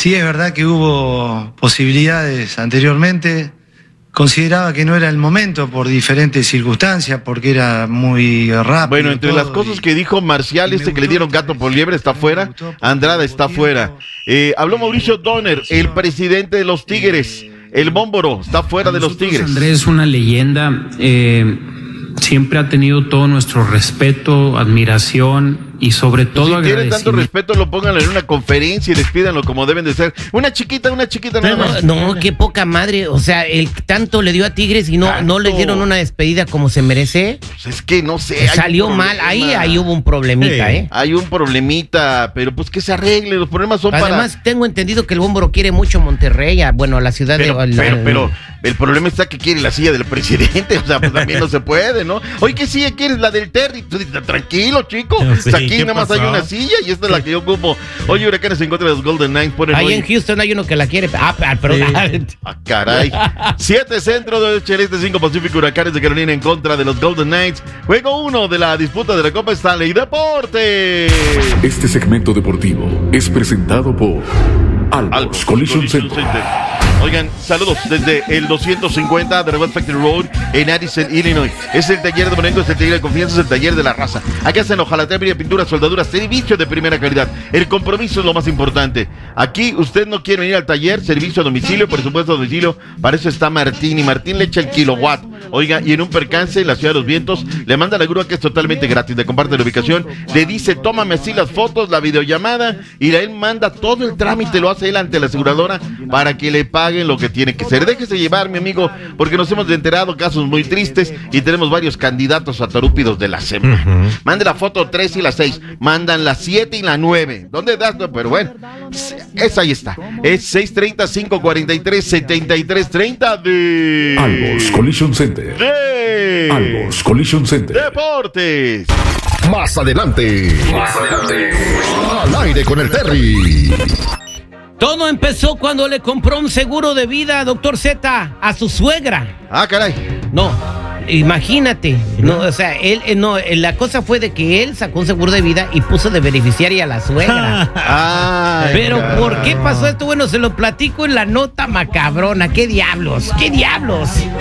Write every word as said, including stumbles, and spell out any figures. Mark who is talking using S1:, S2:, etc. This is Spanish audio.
S1: Sí, es verdad que hubo posibilidades anteriormente. Consideraba que no era el momento por diferentes circunstancias, porque era muy rápido.
S2: Bueno, entre
S1: todo,
S2: las cosas
S1: y,
S2: que dijo Marcial, este que le dieron gato por liebre está fuera, Andrada está fuera. Eh, habló Mauricio Donner, el presidente de los Tigres, el Bómboro, está fuera de los Tigres.
S3: Andrés es una leyenda, eh, siempre ha tenido todo nuestro respeto, admiración y sobre todo
S2: pues si tienen tanto
S3: agradecimiento.
S2: respeto, lo pónganlo en una conferencia y despídanlo como deben de ser. Una chiquita, una chiquita nada más.
S4: No, qué poca madre. O sea, el tanto le dio a Tigres y no, no le dieron una despedida como se merece.
S2: Pues es que no sé.
S4: Salió mal. Ahí, ahí hubo un problemita,
S2: sí,
S4: ¿eh?
S2: Hay un problemita, pero pues que se arregle. Los problemas son
S4: Además, para. Además, tengo entendido que el Bómboro quiere mucho Monterrey, a, bueno, a la ciudad
S2: pero,
S4: de. La,
S2: pero, pero, el problema está que quiere la silla del presidente. O sea, pues también no se puede, ¿no? Oye, ¿qué silla quieres? La del Terry. Tú dices, tranquilo, chico. Sí, aquí nada más pasó? Hay una silla y esta es la que yo ocupo. Oye, Huracanes en contra de los Golden Knights.
S4: Ahí
S2: hoy...
S4: en Houston hay uno que la quiere. Ah, perdón.
S2: Sí. Ah, caray. Siete Centro de Este, cinco Pacífico. Huracanes de Carolina en contra de los Golden Knights. Juego uno de la disputa de la Copa Stanley Deportes.
S5: Este segmento deportivo es presentado por Albos, Albos Collision, Collision Center. Center.
S2: Oigan, saludos desde el doscientos cincuenta de West Factory Road en Addison, Illinois. Es el taller de Bonengo, es el taller de confianza, es el taller de la raza. Acá hacen hojalatería, pintura, soldadura, servicio de primera calidad. El compromiso es lo más importante. Aquí usted no quiere venir al taller, servicio a domicilio, por supuesto a domicilio. Para eso está Martín y Martín le echa el kilowatt. Oiga, y en un percance en la Ciudad de los Vientos, le manda la grúa que es totalmente gratis, le comparte la ubicación, le dice, tómame así las fotos, la videollamada, y él manda todo el trámite, lo hace él ante la aseguradora para que le paguen lo que tiene que ser. Déjese llevar, mi amigo, porque nos hemos enterado casos muy tristes y tenemos varios candidatos a torúpidos de la semana. Uh-huh. Mande la foto tres y la seis, mandan la siete y la nueve. ¿Dónde das? Pero bueno, esa ahí está. Es seis treinta, cinco cuarenta y tres, setenta y tres treinta de
S5: Albos Collision Center.
S2: De
S5: Albos Collision Center.
S2: Deportes.
S6: Más adelante. Más adelante. Al aire con el Terry.
S4: Todo empezó cuando le compró un seguro de vida, doctor Z, a su suegra.
S2: Ah, caray.
S4: No, imagínate. No, o sea, él, no, la cosa fue de que él sacó un seguro de vida y puso de beneficiaria a la suegra.
S2: Ah,
S4: pero caray. ¿Por qué pasó esto? Bueno, se lo platico en la nota macabrona. ¿Qué diablos? ¿Qué diablos?